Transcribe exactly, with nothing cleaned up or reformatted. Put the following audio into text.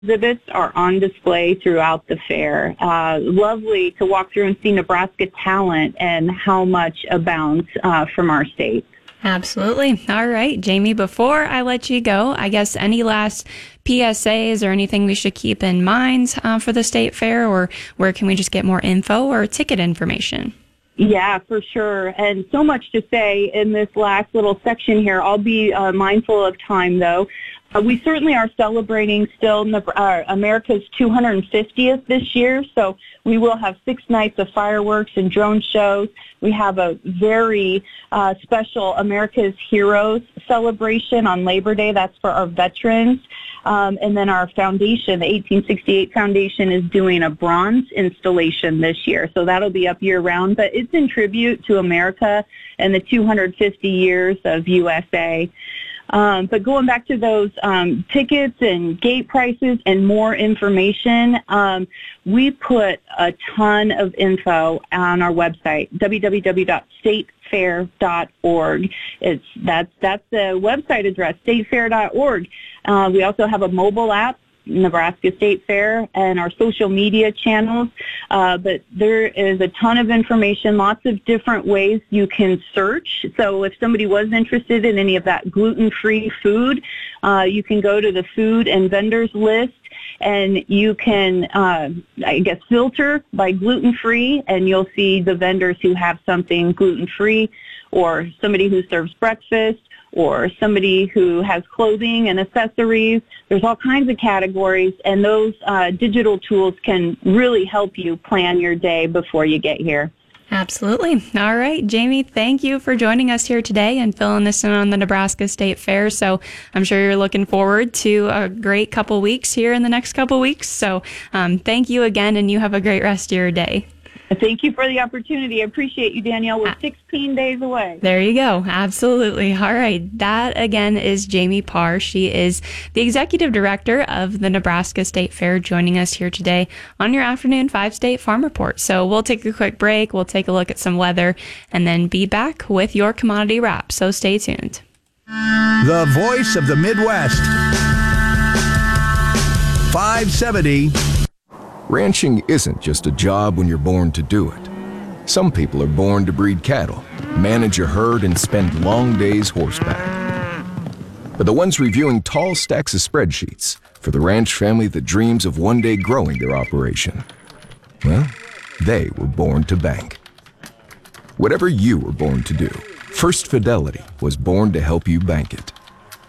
Exhibits are on display throughout the fair. Uh, lovely to walk through and see Nebraska talent and how much abounds uh, from our state. Absolutely. All right, Jamie, before I let you go, I guess any last P S As or anything we should keep in mind uh, for the state fair, or where can we just get more info or ticket information? Yeah, for sure. And so much to say in this last little section here. I'll be uh, mindful of time, though. Uh, we certainly are celebrating still uh, America's two hundred fiftieth this year, so we will have six nights of fireworks and drone shows. We have a very uh, special America's Heroes celebration on Labor Day. That's for our veterans. Um, and then our foundation, the eighteen sixty-eight Foundation, is doing a bronze installation this year, so that'll be up year-round. But it's in tribute to America and the two hundred fifty years of U S A. Um, but going back to those um, tickets and gate prices and more information, um, we put a ton of info on our website, w w w dot state fair dot org. It's that's that's the website address, state fair dot org. Uh, we also have a mobile app, Nebraska State Fair, and our social media channels. Uh, but there is a ton of information, lots of different ways you can search. So if somebody was interested in any of that gluten-free food, uh, you can go to the food and vendors list, and you can, uh, I guess, filter by gluten-free, and you'll see the vendors who have something gluten-free, or somebody who serves breakfast, or somebody who has clothing and accessories. There's all kinds of categories, and those uh, digital tools can really help you plan your day before you get here. Absolutely. All right, Jamie, thank you for joining us here today and filling us in on the Nebraska State Fair. So I'm sure you're looking forward to a great couple weeks here in the next couple weeks. So um, thank you again, and you have a great rest of your day. Thank you for the opportunity. I appreciate you, Danielle. We're sixteen days away. There you go. Absolutely. All right. That, again, is Jamie Parr. She is the executive director of the Nebraska State Fair, joining us here today on your afternoon five-state farm report. So we'll take a quick break. We'll take a look at some weather and then be back with your commodity wrap. So stay tuned. The voice of the Midwest. five seventy. Ranching isn't just a job when you're born to do it. Some people are born to breed cattle, manage a herd, and spend long days horseback. But the ones reviewing tall stacks of spreadsheets for the ranch family that dreams of one day growing their operation, well, they were born to bank. Whatever you were born to do, First Fidelity was born to help you bank it.